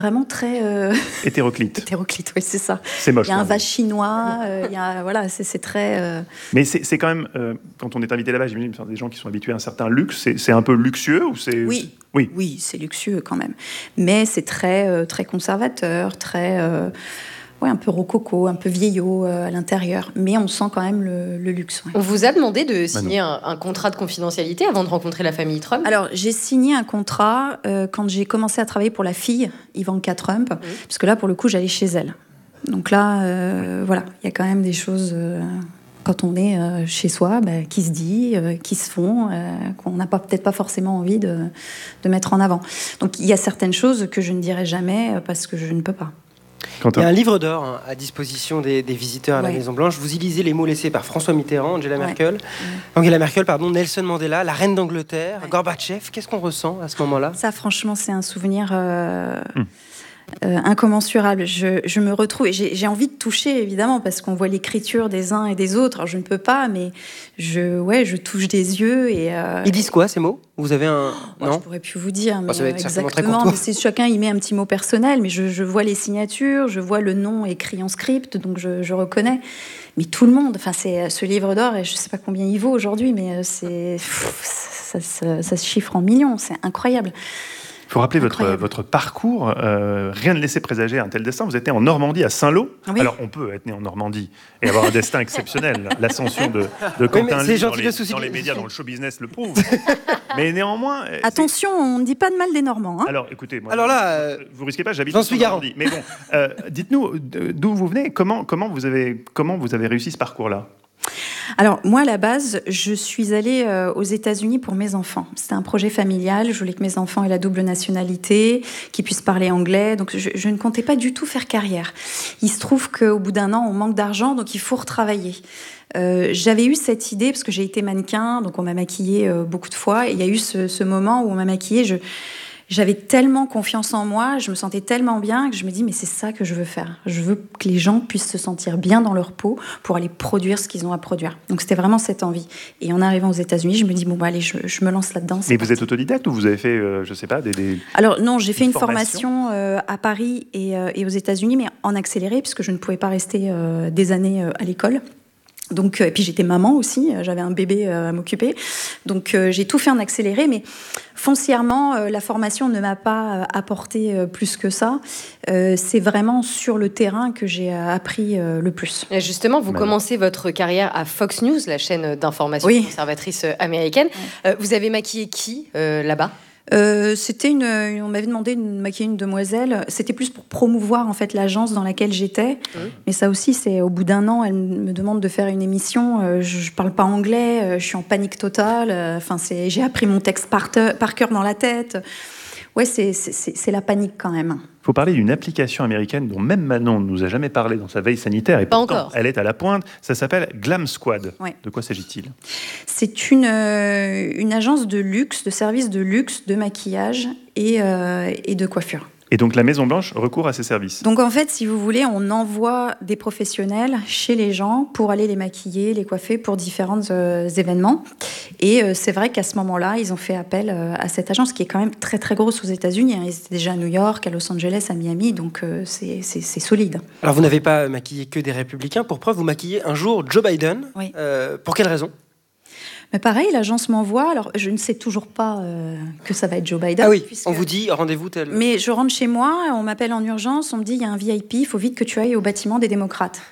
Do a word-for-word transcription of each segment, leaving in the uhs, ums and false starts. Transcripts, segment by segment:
Vraiment très... Euh... Hétéroclite. Hétéroclite, oui, c'est ça. C'est moche. Il y a un vase chinois, euh, il y a, voilà, c'est, c'est très... Euh... Mais c'est, c'est quand même, euh, quand on est invité là-bas, j'imagine des gens qui sont habitués à un certain luxe, c'est, c'est un peu luxueux ou c'est... Oui, oui. oui, c'est luxueux quand même. Mais c'est très, euh, très conservateur, très... Euh... Ouais, un peu rococo, un peu vieillot euh, à l'intérieur, mais on sent quand même le, le luxe. Ouais. On vous a demandé de signer un, un contrat de confidentialité avant de rencontrer la famille Trump ? Alors, j'ai signé un contrat euh, quand j'ai commencé à travailler pour la fille, Ivanka Trump, mmh. parce que là, pour le coup, j'allais chez elle. Donc là, euh, voilà, il y a quand même des choses, euh, quand on est euh, chez soi, bah, qui se dit, euh, qui se font, euh, qu'on n'a pas, peut-être pas forcément envie de, de mettre en avant. Donc, il y a certaines choses que je ne dirai jamais parce que je ne peux pas. Il y a un livre d'or hein, à disposition des, des visiteurs à la ouais. Maison-Blanche. Vous y lisez les mots laissés par François Mitterrand, Angela ouais. Merkel, ouais. Angela Merkel, pardon, Nelson Mandela, la reine d'Angleterre, ouais. Gorbatchev. Qu'est-ce qu'on ressent à ce moment-là ? Ça, franchement, c'est un souvenir euh, hum. euh, incommensurable. Je, je me retrouve, et j'ai, j'ai envie de toucher, évidemment, parce qu'on voit l'écriture des uns et des autres. Alors, je ne peux pas, mais je, ouais, je touche des yeux. Et, euh... Ils disent quoi, ces mots ? Vous avez un... Oh, non je pourrais plus vous dire, mais oh, ça va être exactement. Mais c'est, chacun y met un petit mot personnel, mais je, je vois les signatures, je vois le nom écrit en script, donc je, je reconnais. Mais tout le monde, enfin, c'est ce livre d'or, et je sais pas combien il vaut aujourd'hui, mais c'est, ça, ça, ça se chiffre en millions, c'est incroyable. Il faut rappeler votre, votre parcours. Euh, rien ne laissait présager un tel destin. Vous êtes né en Normandie, à Saint-Lô. Oui. Alors, on peut être né en Normandie et avoir un destin exceptionnel. L'ascension de, de Quentin Lee dans, les, dans les médias, dans le show business le prouve. Mais néanmoins... Attention, c'est... on ne dit pas de mal des Normands. Hein. Alors, écoutez, moi, Alors là, euh, vous risquez pas, j'habite en Normandie. Mais bon, euh, dites-nous d'où vous venez. Comment, comment, vous avez, comment vous avez réussi ce parcours-là ? Alors, moi, à la base, je suis allée euh, aux États-Unis pour mes enfants. C'était un projet familial. Je voulais que mes enfants aient la double nationalité, qu'ils puissent parler anglais. Donc, je, je ne comptais pas du tout faire carrière. Il se trouve qu'au bout d'un an, on manque d'argent, donc il faut retravailler. Euh, j'avais eu cette idée, parce que j'ai été mannequin, donc on m'a maquillée euh, beaucoup de fois. Et il y a eu ce, ce moment où on m'a maquillée. Je... J'avais tellement confiance en moi, je me sentais tellement bien que je me dis mais c'est ça que je veux faire. Je veux que les gens puissent se sentir bien dans leur peau pour aller produire ce qu'ils ont à produire. Donc c'était vraiment cette envie. Et en arrivant aux États-Unis, je me dis bon bah allez, je, je me lance là-dedans. Mais parti. Vous êtes autodidacte ou vous avez fait, euh, je sais pas, des, des Alors non, j'ai fait une formation, formation euh, à Paris et, euh, et aux États-Unis, mais en accéléré puisque je ne pouvais pas rester euh, des années euh, à l'école. Donc, euh, et puis j'étais maman aussi, j'avais un bébé euh, à m'occuper. Donc euh, j'ai tout fait en accéléré, mais foncièrement, euh, la formation ne m'a pas euh, apporté euh, plus que ça. Euh, c'est vraiment sur le terrain que j'ai euh, appris euh, le plus. Et justement, vous Mais... commencez votre carrière à Fox News, la chaîne d'information oui. conservatrice américaine. Oui. Euh, vous avez maquillé qui euh, là-bas ? Euh, c'était une, on m'avait demandé de maquiller une demoiselle. C'était plus pour promouvoir en fait l'agence dans laquelle j'étais. Mmh. Mais ça aussi, c'est au bout d'un an, elle me demande de faire une émission. Euh, je, je parle pas anglais, euh, je suis en panique totale. Enfin, euh, c'est, j'ai appris mon texte par, te, par cœur dans la tête. Ouais, c'est, c'est, c'est, c'est la panique quand même. Il faut parler d'une application américaine dont même Manon ne nous a jamais parlé dans sa veille sanitaire. Et pas pourtant, encore. Elle est à la pointe. Ça s'appelle Glam Squad. Ouais. De quoi s'agit-il ? C'est une, euh, une agence de luxe, de services de luxe, de maquillage et, euh, et de coiffure. Et donc la Maison-Blanche recourt à ces services. Donc en fait, si vous voulez, on envoie des professionnels chez les gens pour aller les maquiller, les coiffer pour différents euh, événements. Et euh, c'est vrai qu'à ce moment-là, ils ont fait appel euh, à cette agence qui est quand même très très grosse aux États-Unis. Hein. Ils étaient déjà à New York, à Los Angeles, à Miami, donc euh, c'est, c'est, c'est solide. Alors vous n'avez pas maquillé que des républicains. Pour preuve, vous maquillez un jour Joe Biden. Oui. Euh, pour quelle raison ? Mais pareil, l'agence m'envoie. Alors, je ne sais toujours pas euh, que ça va être Joe Biden. Ah oui, puisque... on vous dit rendez-vous tel. Mais je rentre chez moi, on m'appelle en urgence, on me dit il y a un V I P, il faut vite que tu ailles au bâtiment des démocrates.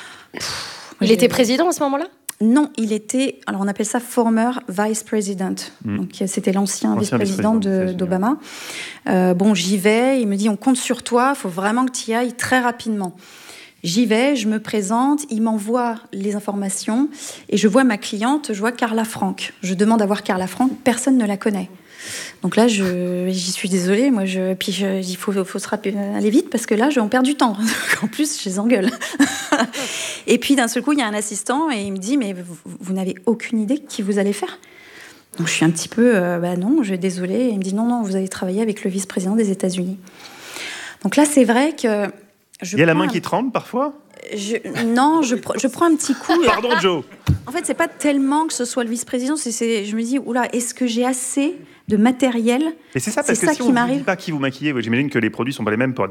Pff, il j'ai... était président à ce moment-là ? Non, il était, alors on appelle ça former vice president. Mmh. Donc c'était l'ancien, l'ancien vice-président, vice-président de, d'Obama. Euh, bon, j'y vais, il me dit on compte sur toi, il faut vraiment que tu y ailles très rapidement. J'y vais, je me présente, il m'envoie les informations et je vois ma cliente, je vois Carla Frank. Je demande à voir Carla Frank, personne ne la connaît. Donc là, je, j'y suis désolée. Moi, je, puis je, il faut, faut se rappeler, aller vite parce que là, je, on perd du temps. En plus, je les engueule. Et puis d'un seul coup, il y a un assistant et il me dit mais vous, vous n'avez aucune idée qui vous allez faire. Donc je suis un petit peu, euh, bah non, je suis désolée. Et il me dit non, non, vous allez travailler avec le vice-président des États-Unis. Donc là, c'est vrai que Je il y a la main qui tremble parfois ? je, non, je, je prends un petit coup. Pardon, Joe. En fait, c'est pas tellement que ce soit le vice-président, c'est, c'est, je me dis, oula, est-ce que j'ai assez de matériel? Et c'est ça, parce c'est que ça si qui on ne dit pas qui vous maquillez, j'imagine que les produits ne sont pas les mêmes pour